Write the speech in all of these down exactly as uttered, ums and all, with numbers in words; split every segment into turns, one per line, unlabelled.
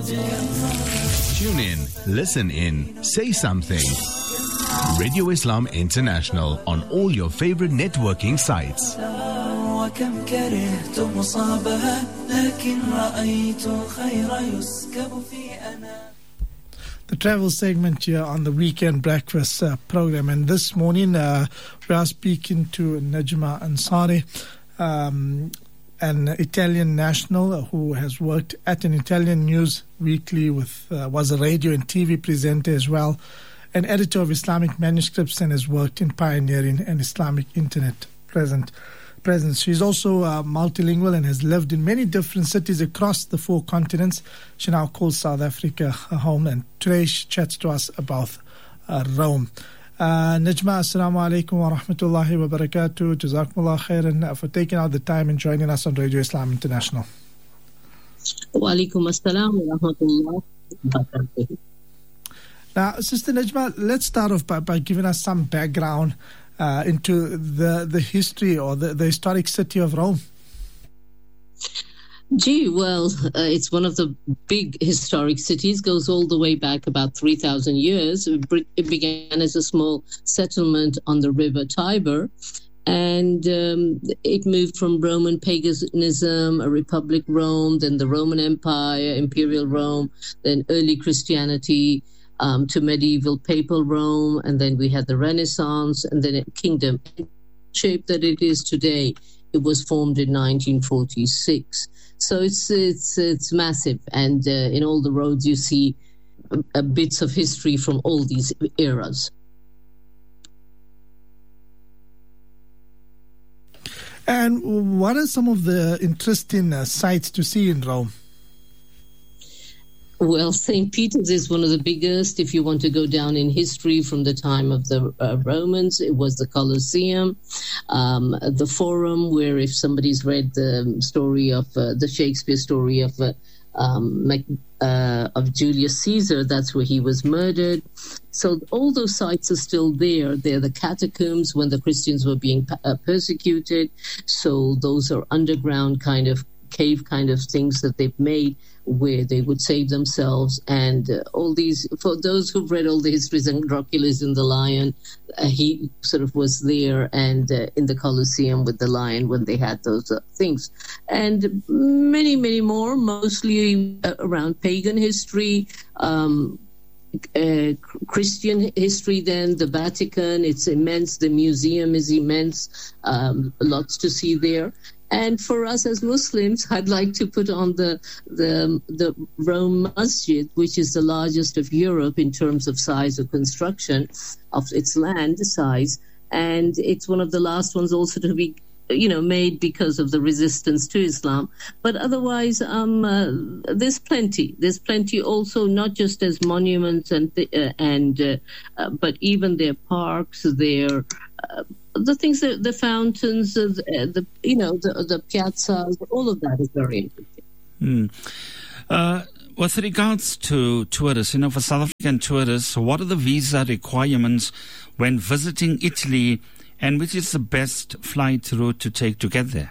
Tune in, listen in, say something. Radio Islam International on all your favorite networking sites.
The travel segment here on the Weekend Breakfast uh, program. And this morning uh, we are speaking to Najma Ansari, um, an Italian national who has worked at an Italian news weekly, with uh, was a radio and T V presenter as well, an editor of Islamic manuscripts, and has worked in pioneering an Islamic internet present. presence. She's also uh, multilingual and has lived in many different cities across the four continents. She now calls South Africa her home, and today she chats to us about uh, Rome. Uh, Najma, assalamu alaikum wa rahmatullahi wa barakatuh. Jazakumullah khairan for taking out the time and joining us on Radio Islam International.
Wa alaikum assalam wa rahmatullahi wa barakatuh.
Now, Sister Najma, let's start off by, by giving us some background Uh, into the the history or the, the historic city of Rome.
Gee, well, uh, it's one of the big historic cities, goes all the way back about three thousand years. It began as a small settlement on the river Tiber, and um, it moved from Roman paganism, a republic Rome, then the Roman Empire, imperial Rome, then early Christianity, Um, to medieval papal Rome, and then we had the Renaissance, and then a kingdom. The shape that it is today, it was formed in nineteen forty-six. So it's it's it's massive, and uh, in all the roads you see uh, bits of history from all these eras.
And what are some of the interesting uh, sights to see in Rome?
Well, Saint Peter's is one of the biggest. If you want to go down in history from the time of the uh, Romans, it was the Colosseum, um, the Forum, where if somebody's read the story of uh, the Shakespeare story of uh, um, uh, of Julius Caesar, that's where he was murdered. So all those sites are still there. They're the catacombs when the Christians were being uh, persecuted. So those are underground kind of cave kind of things that they've made, where they would save themselves. And uh, all these, for those who've read all the histories, and Dracula's in the Lion, uh, he sort of was there and uh, in the Colosseum with the lion when they had those uh, things. And many, many more, mostly uh, around pagan history, um, uh, Christian history then, the Vatican, it's immense, the museum is immense, um, lots to see there. And for us as Muslims, I'd like to put on the the the Rome Masjid, which is the largest of Europe in terms of size of construction, of its land size, and it's one of the last ones also to be, you know, made because of the resistance to Islam. But otherwise, um, uh, there's plenty. There's plenty also, not just as monuments and th- uh, and uh, uh, but even their parks, their uh, the things, that, the fountains, uh, the you know, the, the piazzas, all of that is very interesting.
Mm. Uh, with regards to tourists, you know, for South African tourists, what are the visa requirements when visiting Italy, and which is the best flight route to take to get there?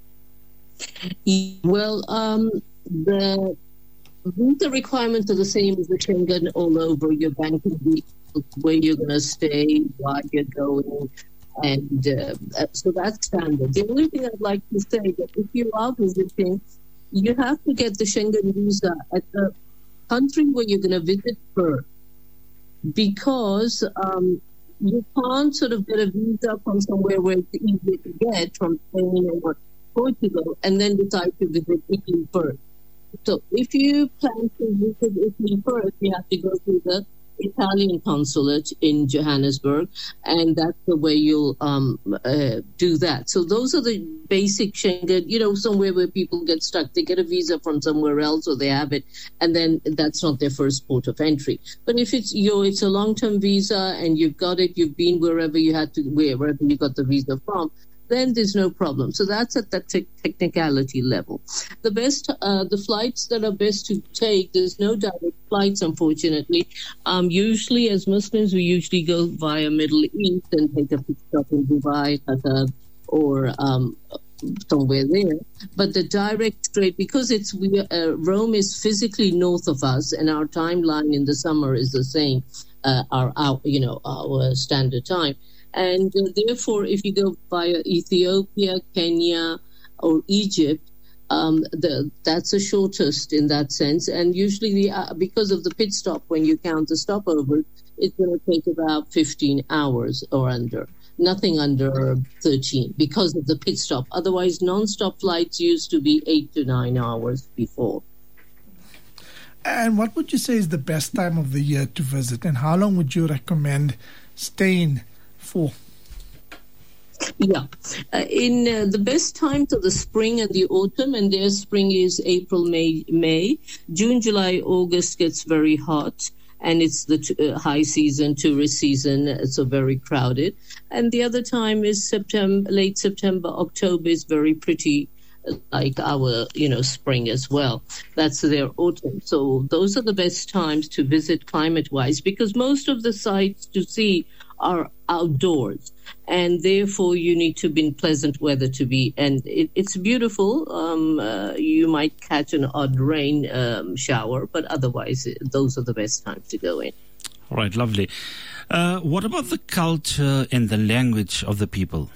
Well, um, the visa requirements are the same as the Schengen all over. Your banking details, where you're going to stay, why you're going. And uh, so that's standard. The only thing I'd like to say that if you are visiting, you have to get the Schengen visa at the country where you're going to visit first, because um, you can't sort of get a visa from somewhere where it's easy to get, from Spain or Portugal, and then decide to visit Italy first. So if you plan to visit Italy first, you have to go through the Italian consulate in Johannesburg, and that's the way you'll um, uh, do that. So those are the basic Schengen, you know, somewhere where people get stuck. They get a visa from somewhere else, or they have it, and then that's not their first port of entry. But if it's your, it's a long-term visa and you've got it, you've been wherever you had to, wherever you got the visa from, then there's no problem. So that's at that te- technicality level. The best, uh, the flights that are best to take, there's no direct flights, unfortunately. Um, usually, as Muslims, we usually go via Middle East and take a pit stop in Dubai, Qatar, or um, somewhere there. But the direct straight, because it's we, uh, Rome is physically north of us, and our timeline in the summer is the same, uh, our, our you know our standard time, and uh, therefore, if you go via Ethiopia, Kenya, or Egypt, um, the, that's the shortest in that sense. And usually, the, uh, because of the pit stop, when you count the stopover, it's going to take about fifteen hours or under. Nothing under thirteen because of the pit stop. Otherwise, non-stop flights used to be eight to nine hours before.
And what would you say is the best time of the year to visit, and how long would you recommend staying for?
Yeah, uh, in uh, the best times of the spring and the autumn, and their spring is April, May, May. June, July, August gets very hot. And it's the t- uh, high season, tourist season, so very crowded. And the other time is September, late September, October is very pretty, like our, you know, spring as well. That's their autumn. So those are the best times to visit climate-wise, because most of the sites to see are outdoors, and therefore you need to be in pleasant weather to be. And it, it's beautiful. Um, uh, you might catch an odd rain um, shower, but otherwise those are the best times to go in.
All right, lovely. Uh, what about the culture and the language of the people?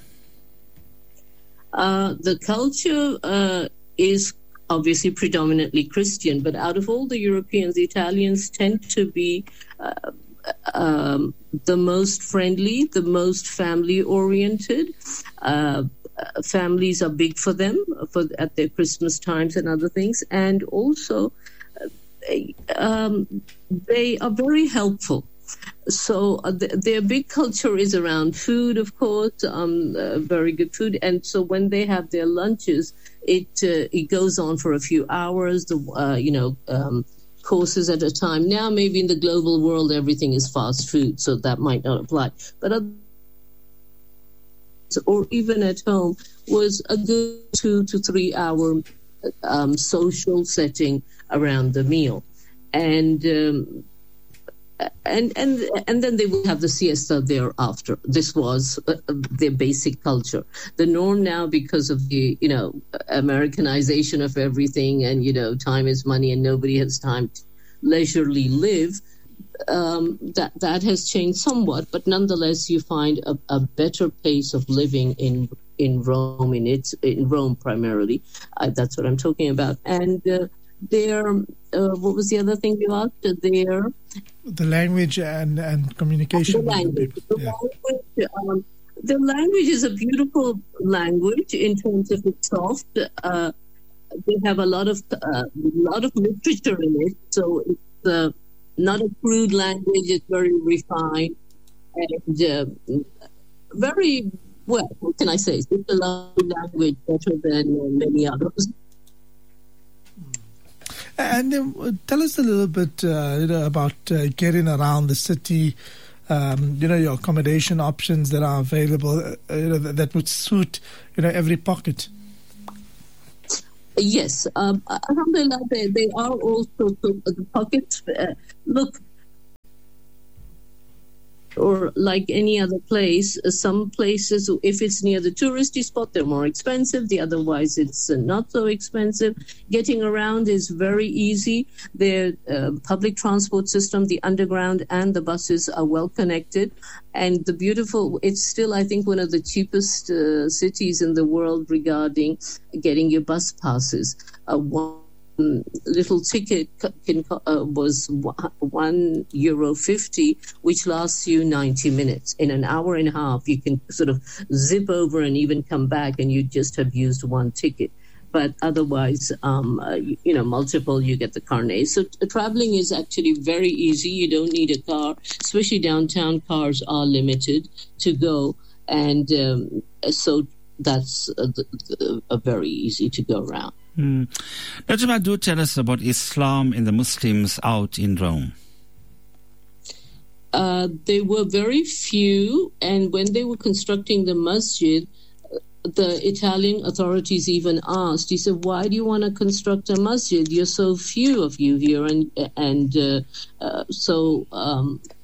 Uh, the culture uh, is obviously predominantly Christian, but out of all the Europeans, the Italians tend to be uh, um, the most friendly, the most family-oriented. Uh, families are big for them for at their Christmas times and other things, and also uh, um, they are very helpful. So uh, th- their big culture is around food, of course, um, uh, very good food. And so when they have their lunches, it uh, it goes on for a few hours, the uh, you know, um, courses at a time. Now, maybe in the global world, everything is fast food, so that might not apply. But other, or even at home, was a good two to three hour um, social setting around the meal. And... Um, And and and then they will have the siesta thereafter. This was uh, their basic culture. The norm now, because of the you know Americanization of everything, and you know time is money, and nobody has time to leisurely live. Um, that that has changed somewhat, but nonetheless, you find a, a better pace of living in in Rome. In its in Rome primarily, uh, that's what I'm talking about, and. Uh, Their, uh, what was the other thing you asked? Their
the language and, and communication.
The language. The,
yeah.
language um, the language is a beautiful language in terms of it's soft. Uh, they have a lot of uh, lot of literature in it, so it's uh, not a crude language. It's very refined and uh, very well. What can I say? It's a lovely language, better than many others.
And uh, tell us a little bit uh, you know, about uh, getting around the city, um, you know, your accommodation options that are available, uh, you know, that, that would suit, you know, every pocket.
Yes. Um, alhamdulillah, they, they are also the pockets. Uh, look, or like any other place, some places, if it's near the touristy spot, they're more expensive. The otherwise, it's uh, not so expensive. Getting around is very easy. Their uh, public transport system, the underground and the buses are well connected. And the beautiful, it's still, I think, one of the cheapest uh, cities in the world regarding getting your bus passes. Uh, one little ticket can, uh, was one euro fifty, which lasts you ninety minutes. In an hour and a half, you can sort of zip over and even come back, and you just have used one ticket. But otherwise, um, uh, you, you know, multiple, you get the carnet. So uh, traveling is actually very easy. You don't need a car, especially downtown. Cars are limited to go, and um, so that's uh, the, the, uh, very easy to go around.
Hmm. Najma, do tell us about Islam and the Muslims out in Rome.
Uh, there were very few, and when they were constructing the masjid, the Italian authorities even asked, he said, why do you want to construct a masjid? You're so few of you here. And and uh, uh, so um,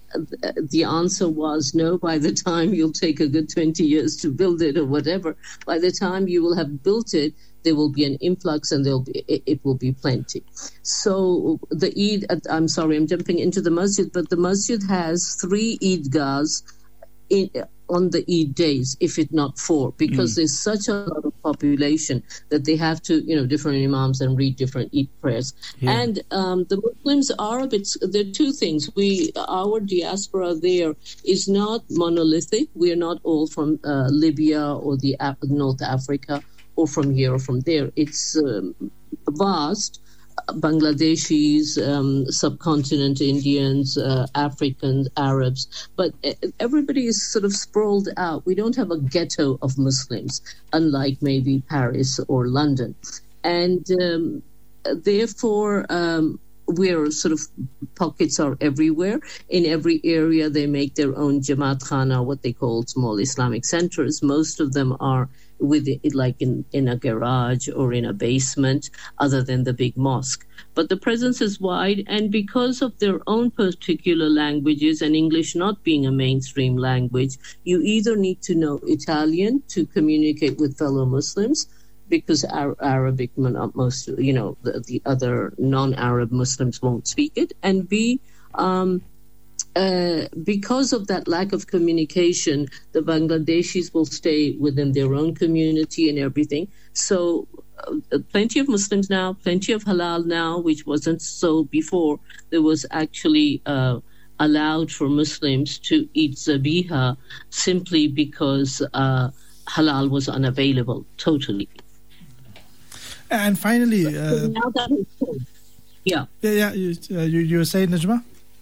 the answer was no. By the time you'll take a good twenty years to build it or whatever, by the time you will have built it, there will be an influx and there'll be, it, it will be plenty. So the Eid, I'm sorry, I'm jumping into the masjid, but the masjid has three Eidgahs in, on the Eid days, if it not four, because mm. there's such a lot of population that they have to, you know, different imams and read different Eid prayers. Yeah. And um, the Muslims are a bit, there are two things. We, our diaspora there is not monolithic. We are not all from uh, Libya or the Af- North Africa, or from here or from there. It's um, vast. Bangladeshis, um, subcontinent Indians, uh, Africans, Arabs, but everybody is sort of sprawled out. We don't have a ghetto of Muslims, unlike maybe Paris or London. And um, therefore, um, we're sort of, pockets are everywhere. In every area, they make their own Jamaat Khana, what they call small Islamic centers. Most of them are with it, like in, in a garage or in a basement, other than the big mosque. But the presence is wide, and because of their own particular languages and English not being a mainstream language, you either need to know Italian to communicate with fellow Muslims, because Arabic, most, you know, the, the other non-Arab Muslims won't speak it, and B, um, Uh, because of that lack of communication, the Bangladeshis will stay within their own community and everything. So uh, plenty of Muslims now, plenty of halal now, which wasn't so before. There was actually uh, allowed for Muslims to eat zabiha simply because uh, halal was unavailable totally.
And finally... Uh,
so now that is cool. Yeah.
Yeah, yeah. You, uh, you, you were saying, Najma?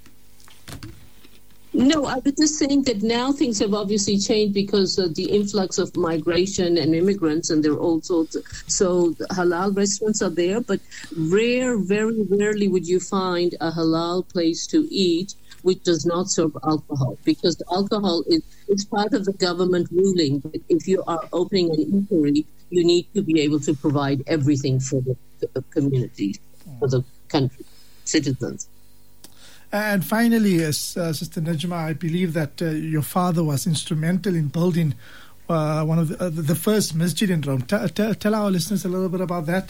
No, I was just saying that now things have obviously changed because of the influx of migration and immigrants, and there are all sorts. Of, so halal restaurants are there, but rare, very rarely would you find a halal place to eat which does not serve alcohol, because alcohol is, is part of the government ruling. But if you are opening an eatery, you need to be able to provide everything for the, the community, for the country, citizens.
And finally, uh, Sister Najma, I believe that uh, your father was instrumental in building uh, one of the, uh, the first masjid in Rome. T- t- tell our listeners a little bit about that.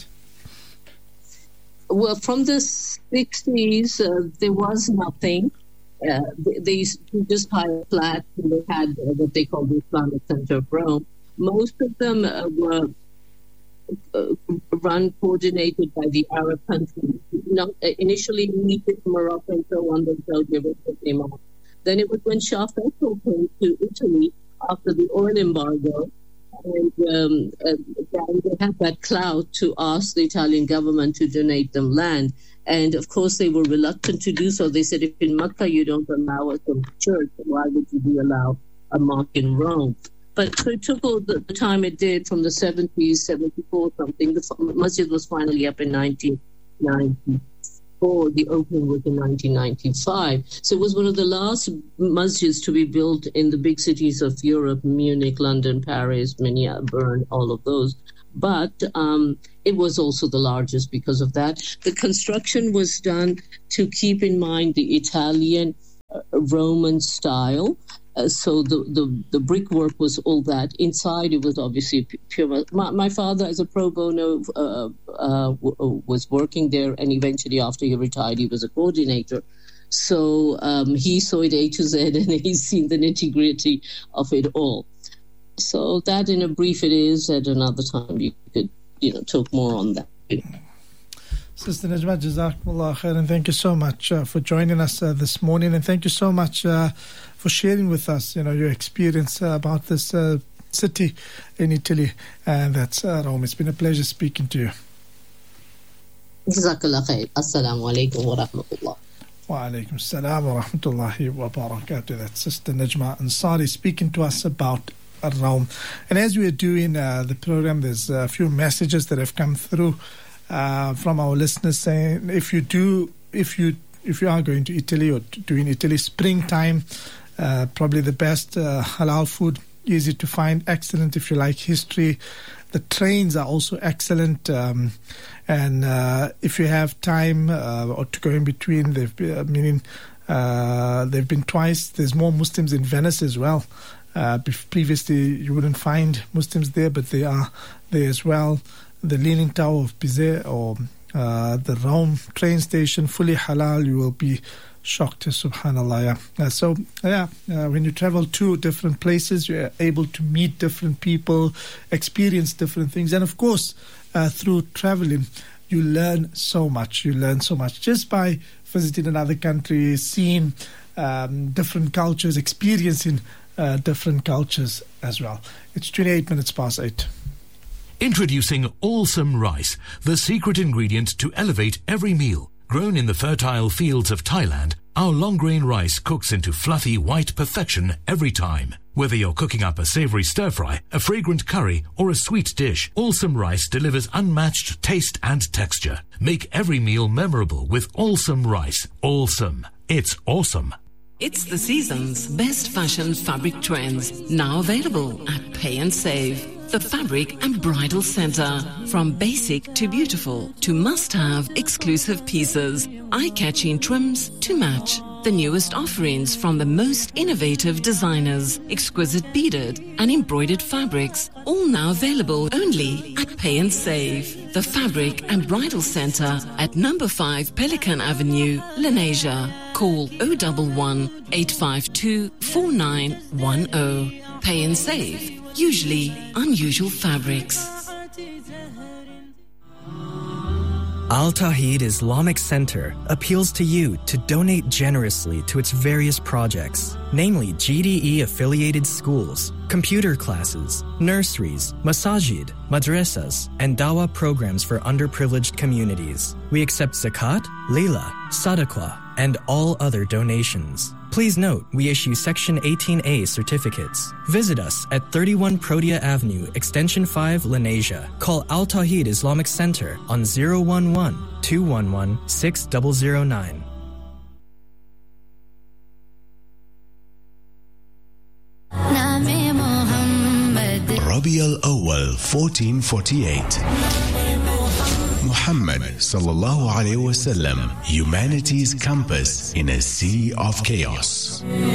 Well, from the sixties, uh, there was nothing. Uh, they, they just hired flats, and they had uh, what they call the Islamic Center of Rome. Most of them uh, were Uh, run, coordinated by the Arab countries. Not, uh, initially, Egypt, Morocco, and so on, then Saudi Arabia came on. Then it was when Shah Faisal came to Italy after the oil embargo, and um, uh, they had that clout to ask the Italian government to donate them land. And, of course, they were reluctant to do so. They said, if in Mecca you don't allow us a church, why would you allow a mosque in Rome? But so it took all the, the time it did from the seventies, seventy-four something. The masjid was finally up in nineteen ninety-four. The opening was in nineteen ninety-five. So it was one of the last masjids to be built in the big cities of Europe, Munich, London, Paris, Minneapolis, Bern, all of those. But um, it was also the largest because of that. The construction was done to keep in mind the Italian uh, Roman style. Uh, so the, the, the brickwork was all that. Inside, it was obviously pure. My, my father, as a pro bono, uh, uh, w- was working there, and eventually, after he retired, he was a coordinator. So um, he saw it A to Z, and he's seen the nitty-gritty of it all. So that, in a brief, it is. At another time, you could, you know, talk more on that.
Sister Najma, Jazakumullah khair, and thank you so much uh, for joining us uh, this morning, and thank you so much uh, for sharing with us, you know, your experience uh, about this uh, city in Italy, and that's uh, Rome. It's been a pleasure speaking to you.
Jazakallah khair. Assalamu alaikum wa rahmatullah.
Wa alaikum assalam wa rahmatullahi wa barakatuh. That's Sister Najma Ansari speaking to us about Rome. And as we are doing uh, the program, there's a few messages that have come through Uh, from our listeners saying if you do, if you if you are going to Italy or to, to in Italy, springtime, uh, probably the best uh, halal food, easy to find, excellent if you like history. The trains are also excellent, um, and uh, if you have time uh, or to go in between, the uh, meaning Uh, they've been twice. There's more Muslims in Venice as well. Uh, previously, you wouldn't find Muslims there, but they are there as well. The Leaning Tower of Pisa or uh, the Rome train station, fully halal. You will be shocked, subhanallah. Yeah. Uh, so, yeah, uh, when you travel to different places, you're able to meet different people, experience different things. And, of course, uh, through traveling, you learn so much. You learn so much just by visiting another country, seeing um, different cultures, experiencing Uh, different cultures as well. It's twenty-eight minutes past eight.
Introducing Allsome Rice, the secret ingredient to elevate every meal. Grown in the fertile fields of Thailand, our long-grain rice cooks into fluffy white perfection every time. Whether you're cooking up a savory stir-fry, a fragrant curry, or a sweet dish, Allsome Rice delivers unmatched taste and texture. Make every meal memorable with Allsome Rice. Allsome. It's awesome.
It's the season's best fashion fabric trends, now available at Pay and Save. The Fabric and Bridal Center. From basic to beautiful to must-have exclusive pieces, eye-catching trims to match. The newest offerings from the most innovative designers, exquisite beaded and embroidered fabrics, all now available only at Pay and Save. The Fabric and Bridal Center at number five Pelican Avenue, Lenasia. Call oh one one, eight five two, four nine one oh. Pay and Save. Usually unusual fabrics.
Al Tawheed Islamic Center appeals to you to donate generously to its various projects, namely G D E-affiliated schools, computer classes, nurseries, masajid, madrasas, and dawah programs for underprivileged communities. We accept zakat, lila, sadaqah, and all other donations. Please note, we issue Section eighteen A certificates. Visit us at thirty-one Protea Avenue, Extension five, Lenasia. Call Al Tawheed Islamic Center on zero one one, two one one, six zero zero nine.
Rabi al-Awwal fourteen forty-eight. Muhammad sallallahu alayhi wasallam, humanity's compass in a sea of chaos.